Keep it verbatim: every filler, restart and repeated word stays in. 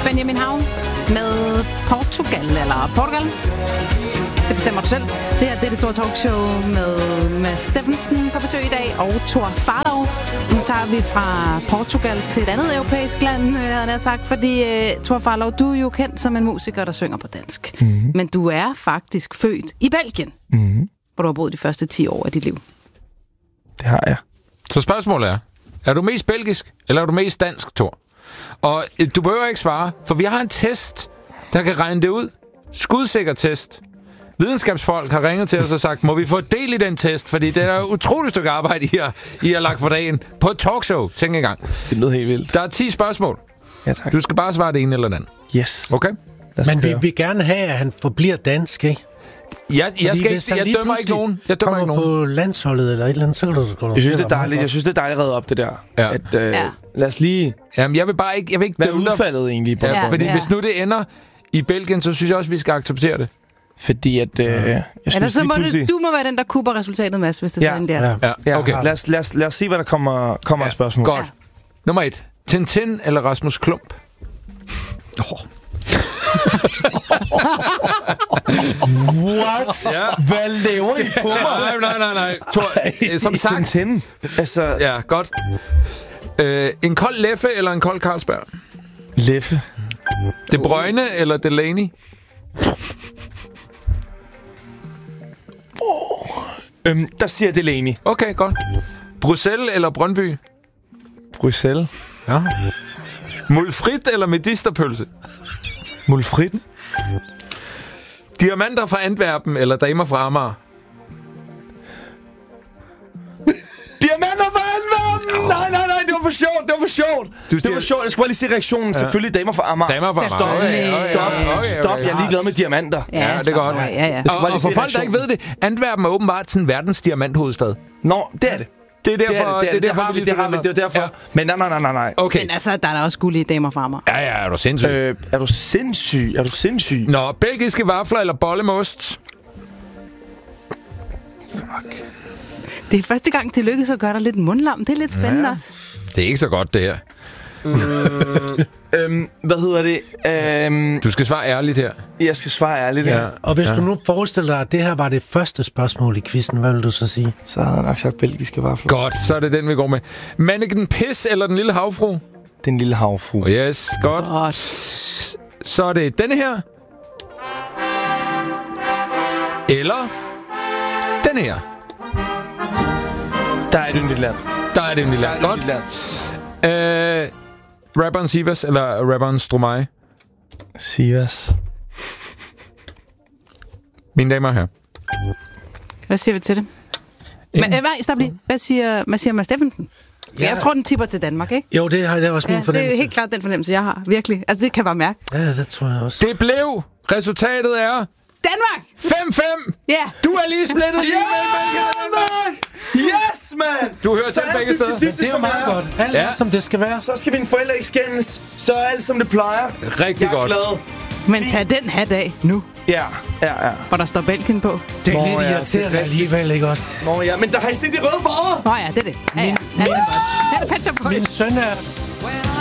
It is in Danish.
Benjamin Havn med Portugal, eller Portugal. Det bestemmer du selv. Det her det er det store talkshow med Mads Steffensen på besøg i dag, og Thor Farlov. Nu tager vi fra Portugal til et andet europæisk land, havde jeg sagt, fordi uh, Thor Farlov, du er jo kendt som en musiker, der synger på dansk. Mm-hmm. Men du er faktisk født i Belgien, mm-hmm. hvor du har boet de første ti år af dit liv. Det har jeg. Så spørgsmålet er, er du mest belgisk, eller er du mest dansk, Thor? Og øh, du behøver ikke svare, for vi har en test, der kan regne det ud. Skudsikker test. Videnskabsfolk har ringet til os og sagt, må vi få del i den test? Fordi det er et utroligt stykke arbejde, I har, I har lagt for dagen på et talkshow. Tænk engang. Det lyder helt vildt. Der er ti spørgsmål. Ja, tak. Du skal bare svare det ene eller det andet. Yes. Okay? Men vi vil gerne have, at han forbliver dansk, ikke? Jeg, jeg, skal ikke, jeg dømmer ikke nogen. Jeg dømmer ikke nogen. på landsholdet eller et eller andet, så kan du gå. Jeg synes, det er dejligt. Jeg synes, det er dejligt at redde op det der. Ja. At, øh, ja. Lad os lige... Jamen, jeg vil bare ikke, jeg vil ikke Hvad dømme er udfaldet dig. Egentlig? På Ja, ja, fordi ja. hvis nu det ender i Belgien, så synes jeg også, vi skal acceptere det. Fordi at... Øh, jeg synes, Eller så må pludselig... det, du må være den, der kupper resultatet, Mads, hvis det ja. er sådan der. Ja, ja okay. Lad os, lad, os, lad os se, hvad der kommer, kommer ja. af spørgsmål. Godt. Ja. Nummer et. Tintin eller Rasmus Klump? Oh. What? Ja. Hvad laver I på mig? Nej, nej, nej, nej. Thor, øh, som sagt... Tintin. Altså... Ja, godt. Øh, en kold Leffe eller en kold Carlsberg? Leffe. De Bruyne eller Delaney? Oh. Øhm, der siger Delaney. Okay, godt. Bruxelles eller Brøndby? Bruxelles. Ja. Mulfrit eller medisterpølse? Mulfrit. Diamanter fra Antwerpen eller damer fra Amager? Diamanter fra Antwerpen! Nej, nej, nej, det var for sjovt, det var for sjovt. Du det var sjovt, jeg skal bare lige se reaktionen. Ja. Selvfølgelig damer fra Amager. Damer fra Stop, Amager. Okay, stop, okay, okay, okay. stop. Jeg er ligeglad med diamanter. Ja, Ja, det er godt. Ja, ja, ja. Og, og for folk, der ikke ved det, Antwerpen er åbenbart sådan verdens diamanthovedstad. Nå, det er det. Det er derfor, det, er det, det, det, derfor, har vi, det har vi, det er derfor. Ja. Men nej, nej, nej, nej, nej. Okay. Men altså, der er der også guld i damer fra mig. Ja, ja, er du sindssyg. Øh, er du sindssyg? Er du sindssyg? Nå, belgiske vafler eller bolle med ost? Fuck. Det er første gang, det lykkedes at gøre dig lidt mundlam. Det er lidt spændende ja. også. Det er ikke så godt, det her. Mm, øhm, hvad hedder det? Øhm, Du skal svare ærligt her. jeg skal svare ærligt. Ja. Ja. Og hvis Ja. du nu forestiller dig, at det her var det første spørgsmål i quizzen, hvad vil du så sige? Så havde jeg nok sagt belgiske vafler. Godt, så er det den, vi går med. Mannequin Pis eller den lille havfru? Den lille havfru. Oh, yes, godt. Godt. Så er det denne her. Eller den her. Der er et yndigt land. Der er det en lille Der er et godt. yndigt land. Øh, rapperen Sivas eller rapperen Stromae? Sivas. Mine damer her. Hvad siger vi til det? Men, øh, hvad, stop lige. Hvad siger, hvad siger Mads Steffensen? Ja. Jeg tror, den tipper til Danmark, ikke? Jo, det har det er også min Ja, det fornemmelse. er helt klart den fornemmelse, jeg har. Virkelig. Altså, det kan jeg bare mærke. Ja, det tror jeg også. Det blev. Resultatet er Danmark! fem fem. Ja. Du er lige splittet lige man! Yes, man! Du hører selv begge steder. Det er jo meget godt. Alt Ja. ja. som det skal være. Så skal mine forældre ikke skændes. Så er alt, som det plejer. Rigtig Jeg er godt. glad. Men tag den hat af nu, Ja, ja, ja. hvor der står Belgien på. Det er Nå, lidt ja, irriterende det er alligevel, ikke også? Nå ja, men der har I set de røde farver? Nå ja, det er det. Ja, ja. Ja, det er det. Ja, det er ketchup på. Min søn er